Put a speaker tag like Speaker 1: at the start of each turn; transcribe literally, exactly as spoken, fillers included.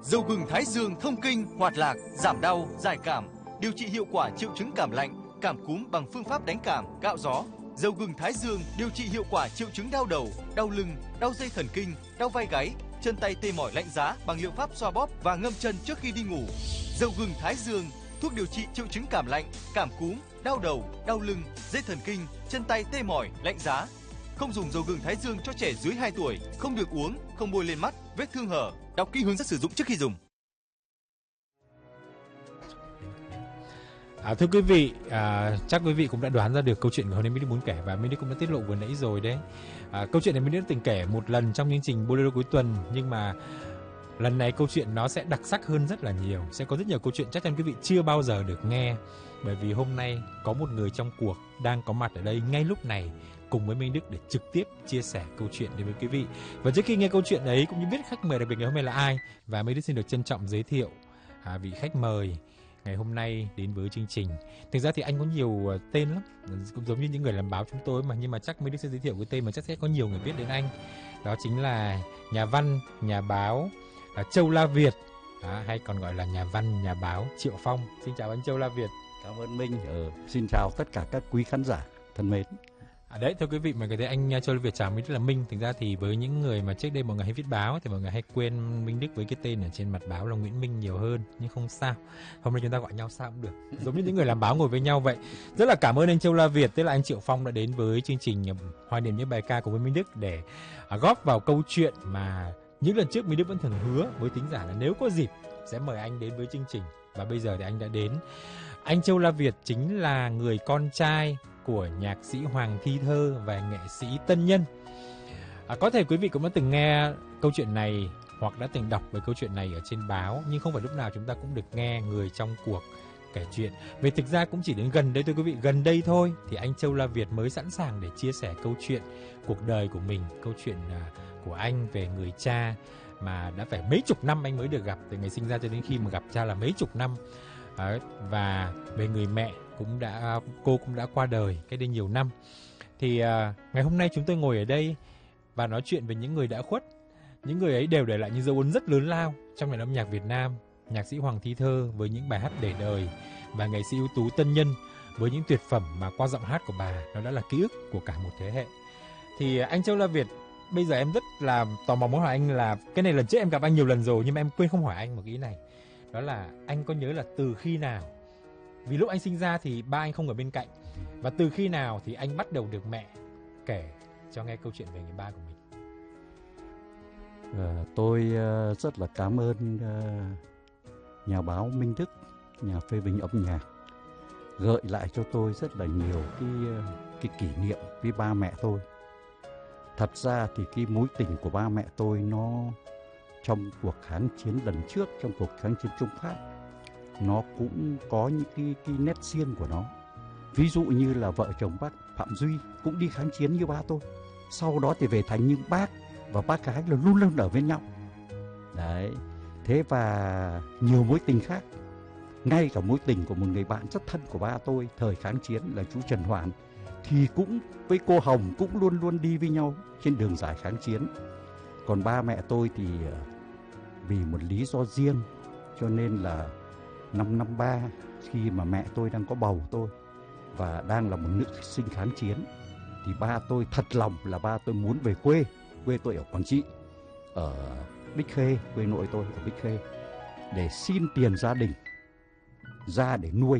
Speaker 1: Dầu gừng Thái Dương thông kinh, hoạt lạc, giảm đau, giải cảm, điều trị hiệu quả triệu chứng cảm lạnh, cảm cúm bằng phương pháp đánh cảm, cạo gió. Dầu gừng Thái Dương điều trị hiệu quả triệu chứng đau đầu, đau lưng, đau dây thần kinh, đau vai gáy, chân tay tê mỏi lạnh giá bằng liệu pháp xoa bóp và ngâm chân trước khi đi ngủ. Dầu gừng Thái Dương, thuốc điều trị triệu chứng cảm lạnh, cảm cúm, đau đầu, đau lưng, dây thần kinh, chân tay tê mỏi, lạnh giá. Không dùng dầu gừng Thái Dương cho trẻ dưới hai tuổi, không được uống, không bôi lên mắt, vết thương hở. Đọc kỹ hướng dẫn sử dụng trước khi dùng.
Speaker 2: À, thưa quý vị, à, chắc quý vị cũng đã đoán ra được câu chuyện của hôm nay Minh Đức muốn kể, và Minh Đức cũng đã tiết lộ vừa nãy rồi đấy. À, câu chuyện này Minh Đức từng kể một lần trong chương trình Bolero cuối tuần, nhưng mà lần này câu chuyện nó sẽ đặc sắc hơn rất là nhiều. Sẽ có rất nhiều câu chuyện chắc chắn quý vị chưa bao giờ được nghe, bởi vì hôm nay có một người trong cuộc đang có mặt ở đây ngay lúc này cùng với Minh Đức để trực tiếp chia sẻ câu chuyện đến với quý vị. Và trước khi nghe câu chuyện ấy cũng như biết khách mời đặc biệt ngày hôm nay là ai, và Minh Đức xin được trân trọng giới thiệu à, vị khách mời ngày hôm nay đến với chương trình. Thực ra thì anh có nhiều tên lắm, cũng giống như những người làm báo chúng tôi mà, nhưng mà chắc Minh Đức sẽ giới thiệu cái tên mà chắc sẽ có nhiều người biết đến anh. Đó chính là nhà văn, nhà báo à, Châu La Việt, à, hay còn gọi là nhà văn, nhà báo Triệu Phong. Xin chào anh Châu La Việt.
Speaker 3: Cảm ơn Minh. Ừ, xin chào tất cả các quý khán giả thân mến.
Speaker 2: À đấy, thưa quý vị, mà cái thấy anh Châu La Việt chào Minh Đức là Minh. Thực ra thì với những người mà trước đây mọi người hay viết báo thì mọi người hay quên Minh Đức với cái tên ở trên mặt báo là Nguyễn Minh nhiều hơn, nhưng không sao. Hôm nay chúng ta gọi nhau sao cũng được, giống như những người làm báo ngồi với nhau vậy. Rất là cảm ơn anh Châu La Việt, tức là anh Triệu Phong đã đến với chương trình Hoài niệm những bài ca của Minh Đức để góp vào câu chuyện mà những lần trước Minh Đức vẫn thường hứa với thính giả là nếu có dịp sẽ mời anh đến với chương trình, và bây giờ thì anh đã đến. Anh Châu La Việt chính là người con trai của nhạc sĩ Hoàng Thi Thơ và nghệ sĩ Tân Nhân. À, có thể quý vị cũng đã từng nghe câu chuyện này hoặc đã từng đọc về câu chuyện này ở trên báo, nhưng không phải lúc nào chúng ta cũng được nghe người trong cuộc kể chuyện. Vì thực ra cũng chỉ đến gần đây thôi quý vị, gần đây thôi thì anh Châu La Việt mới sẵn sàng để chia sẻ câu chuyện cuộc đời của mình, câu chuyện à, của anh về người cha mà đã phải mấy chục năm anh mới được gặp, từ ngày sinh ra cho đến khi mà gặp cha là mấy chục năm. À, và về người mẹ cũng đã cô cũng đã qua đời cách đây nhiều năm. Thì à, ngày hôm nay chúng tôi ngồi ở đây và nói chuyện về những người đã khuất. Những người ấy đều để lại những dấu ấn rất lớn lao trong nền âm nhạc Việt Nam. Nhạc sĩ Hoàng Thi Thơ với những bài hát để đời, và nghệ sĩ ưu tú Tân Nhân với những tuyệt phẩm mà qua giọng hát của bà nó đã là ký ức của cả một thế hệ. Thì anh Châu La Việt, bây giờ em rất là tò mò muốn hỏi anh là cái này lần trước em gặp anh nhiều lần rồi nhưng mà em quên không hỏi anh một ý này. Đó là anh có nhớ là từ khi nào, vì lúc anh sinh ra thì ba anh không ở bên cạnh, và từ khi nào thì anh bắt đầu được mẹ kể cho nghe câu chuyện về người ba của mình?
Speaker 3: À, tôi uh, rất là cảm ơn uh, nhà báo Minh Đức, nhà phê bình âm nhạc, gợi lại cho tôi rất là nhiều cái, uh, cái kỷ niệm với ba mẹ tôi. Thật ra thì cái mối tình của ba mẹ tôi nó trong cuộc kháng chiến lần trước, trong cuộc kháng chiến chống Pháp, nó cũng có những cái, cái nét riêng của nó. Ví dụ như là vợ chồng bác Phạm Duy cũng đi kháng chiến như ba tôi, sau đó thì về thành, nhưng bác và bác gái là luôn luôn ở bên nhau. Đấy, thế và nhiều mối tình khác. Ngay cả mối tình của một người bạn rất thân của ba tôi thời kháng chiến là chú Trần Hoàn, thì cũng với cô Hồng cũng luôn luôn đi với nhau trên đường dài kháng chiến. Còn ba mẹ tôi thì vì một lý do riêng cho nên là năm năm ba, khi mà mẹ tôi đang có bầu tôi và đang là một nữ sinh kháng chiến, thì ba tôi thật lòng là ba tôi muốn về quê. Quê tôi ở Quảng Trị, ở Bích Khê, quê nội tôi ở Bích Khê, để xin tiền gia đình ra để nuôi